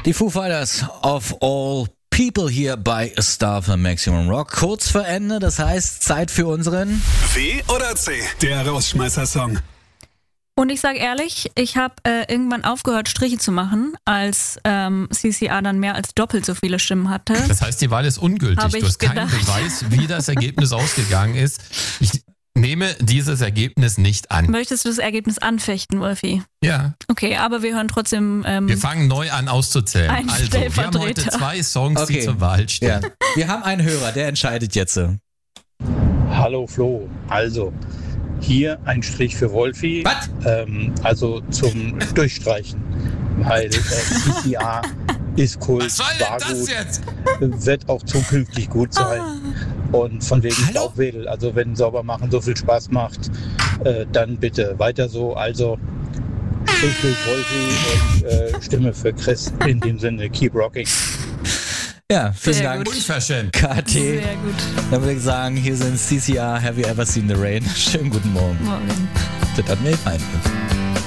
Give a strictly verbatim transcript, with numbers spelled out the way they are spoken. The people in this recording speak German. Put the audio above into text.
Die Foo Fighters of all people hier bei Star für Maximum Rock. Kurz vor Ende, das heißt Zeit für unseren W oder C, der Rausschmeißer-Song. Und ich sage ehrlich, ich habe äh, irgendwann aufgehört, Striche zu machen, als ähm, C C A dann mehr als doppelt so viele Stimmen hatte. Das heißt, die Wahl ist ungültig. Hab Du ich hast keinen gedacht. Beweis, wie das Ergebnis ausgegangen ist. Ich nehme dieses Ergebnis nicht an. Möchtest du das Ergebnis anfechten, Wolfi? Ja. Okay, aber wir hören trotzdem... Ähm, Wir fangen neu an auszuzählen. Ein Also, wir haben heute Stellvertreter. zwei Songs, Okay. die zur Wahl stehen. Ja. Wir haben einen Hörer, der entscheidet jetzt. Hallo Flo, also hier ein Strich für Wolfi, Was? ähm, also zum Durchstreichen, weil äh, C C A ist Kult, Was soll war denn das gut, jetzt? wird auch zukünftig gut sein und von wegen Hallo? Staubwedel, also wenn Saubermachen so viel Spaß macht, äh, dann bitte weiter so, also Strich durch Wolfi und äh, Stimme für Chris, in dem Sinne, keep rocking. Ja, vielen Sehr Dank. gut. Unverschämt. K T. Sehr gut. Dann würde ich sagen, hier sind C C A, Have You Ever Seen the Rain? Schönen guten Morgen. Morgen. Das hat mir gefallen.